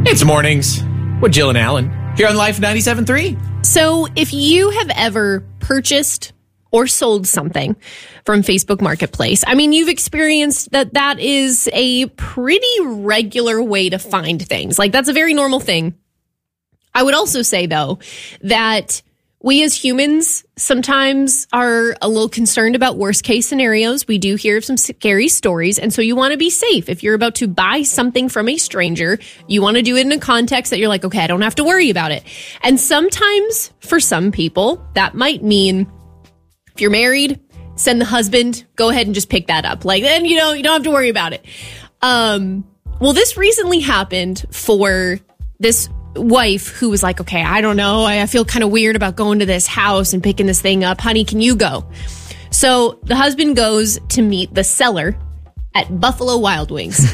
It's mornings with Jill and Alan here on Life 97.3. So if you have ever purchased or sold something from Facebook Marketplace, I mean, you've experienced that is a pretty regular way to find things. Like, that's a very normal thing. I would also say, though, that we as humans sometimes are a little concerned about worst case scenarios. We do hear some scary stories. And so you want to be safe. If you're about to buy something from a stranger, you want to do it in a context that you're like, okay, I don't have to worry about it. And sometimes for some people, that might mean if you're married, send the husband, go ahead and just pick that up. Like, then, you don't have to worry about it. Well, this recently happened for this wife who was like, okay, I don't know. I feel kind of weird about going to this house and picking this thing up. Honey, can you go? So the husband goes to meet the seller at Buffalo Wild Wings.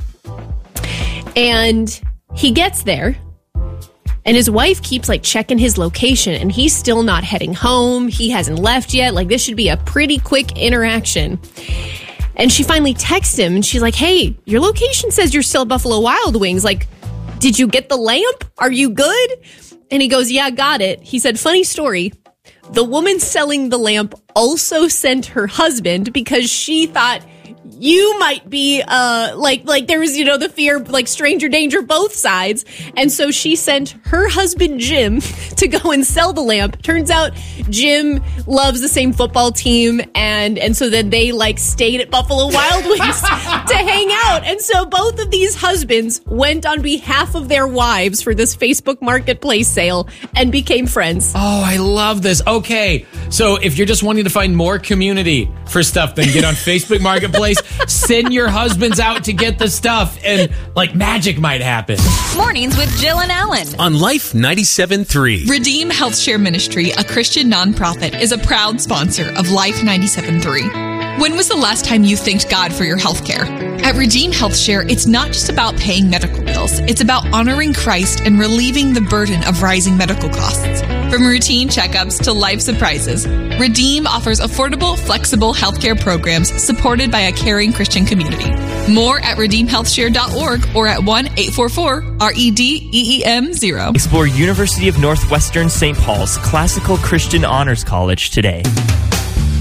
And he gets there and his wife keeps like checking his location and he's still not heading home. He hasn't left yet. Like, this should be a pretty quick interaction. And she finally texts him and she's like, hey, your location says you're still at Buffalo Wild Wings. Like, did you get the lamp? Are you good? And he goes, yeah, got it. He said, funny story. The woman selling the lamp also sent her husband because she thought you might be like there was, the fear, like stranger danger, both sides. And so she sent her husband, Jim, to go and sell the lamp. Turns out Jim loves the same football team. And so then they stayed at Buffalo Wild Wings to hang out. And so both of these husbands went on behalf of their wives for this Facebook Marketplace sale and became friends. Oh, I love this. Okay. So if you're just wanting to find more community for stuff, then get on Facebook Marketplace. Send your husbands out to get the stuff and magic might happen. Mornings with Jill and Alan on Life 97.3. Redeem Health Share Ministry, a Christian nonprofit, is a proud sponsor of Life 97.3. When was the last time you thanked God for your health care? At Redeem Health Share, it's not just about paying medical bills. It's about honoring Christ and relieving the burden of rising medical costs. From routine checkups to life surprises, Redeem offers affordable, flexible healthcare programs supported by a caring Christian community. More at redeemhealthshare.org or at 1-844-REDEEM0. Explore University of Northwestern St. Paul's Classical Christian Honors College today.